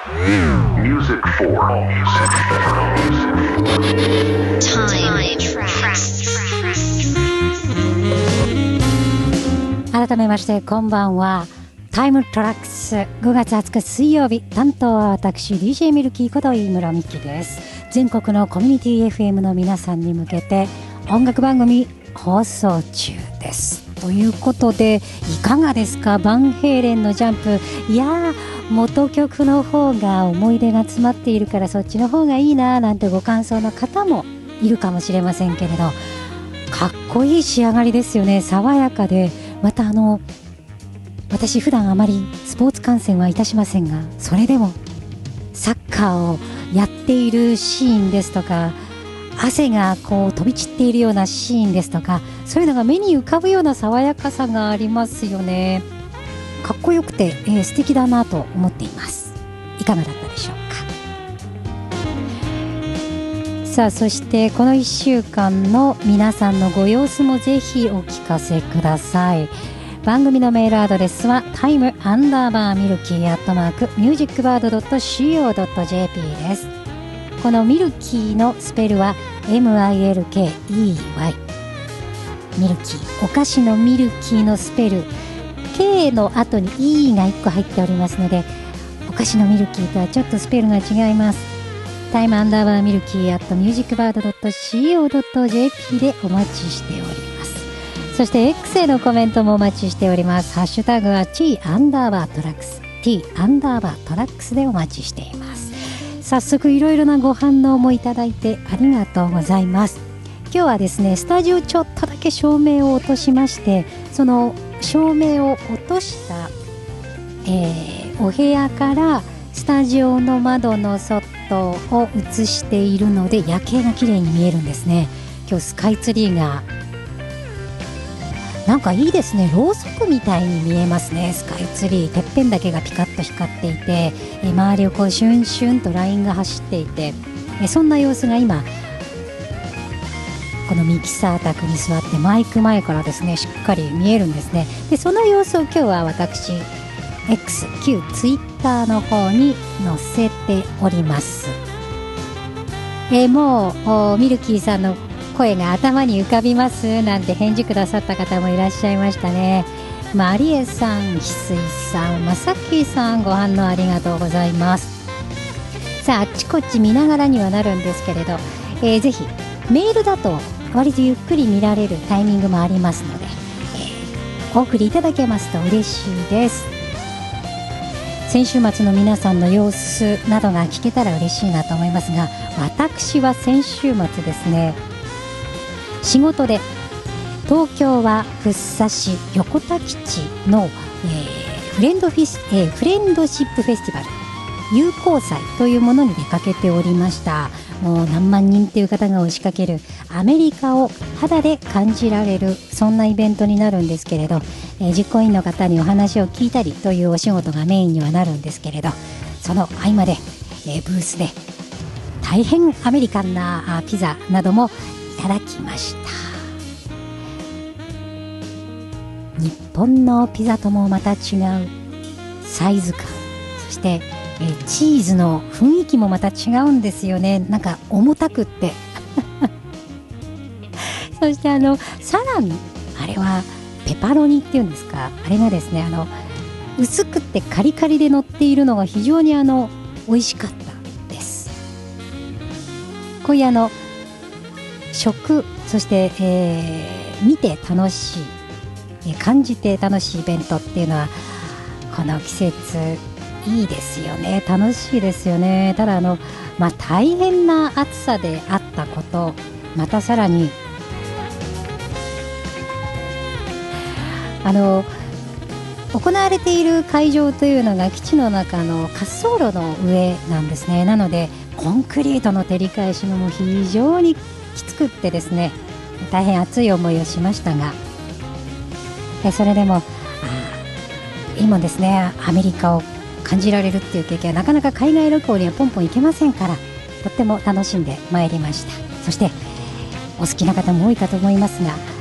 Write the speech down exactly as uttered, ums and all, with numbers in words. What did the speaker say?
Music for Time Tracks。 改めましてこんばんは。タイムトラックスごがつはつか水曜日、担当は私 ディージェー ミルキーこと飯村美希です。全国のコミュニティ エフエム の皆さんに向けて音楽番組放送中です。ということでいかがですか？バンヘイレンのジャンプ。いやー、元曲の方が思い出が詰まっているからそっちの方がいいななんてご感想の方もいるかもしれませんけれど、かっこいい仕上がりですよね。爽やかで、またあの私普段あまりスポーツ観戦はいたしませんが、それでもサッカーをやっているシーンですとか、汗がこう飛び散っているようなシーンですとか、そういうのが目に浮かぶような爽やかさがありますよね。かっこよくて、えー、素敵だなと思っています。いかがだったでしょうか。さあ、そしてこのいっしゅうかんの皆さんのご様子もぜひお聞かせください。番組のメールアドレスは タイム アンダーバーミルキー アットマーク ミュージックバード ドット シーオー ドット ジェーピー です。このミルキーのスペルは エムアイエルケーイーワイ、 ミルキー、お菓子のミルキーのスペル K の後に E がいっこ入っておりますので、お菓子のミルキーとはちょっとスペルが違います。タイムアンダーバーミルキー アット ミュージックバード ドット シーオー ドット ジェーピー でお待ちしております。そして X へのコメントもお待ちしております。ハッシュタグは T アンダーバートラックス T アンダーバートラックスでお待ちしています。早速いろいろなご反応もいただいてありがとうございます。今日はですね、スタジオちょっとだけ照明を落としまして、その照明を落とした、えー、お部屋からスタジオの窓の外を映しているので夜景が綺麗に見えるんですね。今日スカイツリーがなんかいいですね。ろうそくみたいに見えますね。スカイツリーてっぺんだけがピカッと光っていて、え周りをこうシュンシュンとラインが走っていて、えそんな様子が今このミキサー宅に座ってマイク前からですねしっかり見えるんですね。でその様子を今日は私 X 旧 Twitter の方に載せております。えもうミルキーさんの声が頭に浮かびますなんて返事くださった方もいらっしゃいましたね。マリエさん、翡翠さん、まさきさん、ご反応ありがとうございます。さあ、あっちこっち見ながらにはなるんですけれど、えー、ぜひメールだと割とゆっくり見られるタイミングもありますので、えー、お送りいただけますと嬉しいです。先週末の皆さんの様子などが聞けたら嬉しいなと思いますが、私は先週末ですね、仕事で東京は福生市横田基地の、えー、フレンドフィス、えー、フレンドシップフェスティバル友好祭というものに出かけておりました。もう何万人という方が押しかけるアメリカを肌で感じられる、そんなイベントになるんですけれど、えー、実行委員の方にお話を聞いたりというお仕事がメインにはなるんですけれど、その合間で、えー、ブースで大変アメリカンなピザなどもいただきました。日本のピザともまた違うサイズ感、そしてえチーズの雰囲気もまた違うんですよね。なんか重たくってそしてあのサラミ、あれはペパロニっていうんですか、あれがですね、あの薄くってカリカリで乗っているのが非常にあの美味しかったです。こういうあの食、そして、えー、見て楽しい、えー、感じて楽しいイベントっていうのはこの季節いいですよね。楽しいですよね。ただあの、まあ、大変な暑さであったこと、またさらにあの行われている会場というのが基地の中の滑走路の上なんですね。なのでコンクリートの照り返しのも非常にきつくってですね、大変熱い思いをしましたが、それでもいいもんですね。アメリカを感じられるっていう経験はなかなか海外旅行にはポンポン行けませんから、とっても楽しんでまいりました。そしてお好きな方も多いかと思いますが、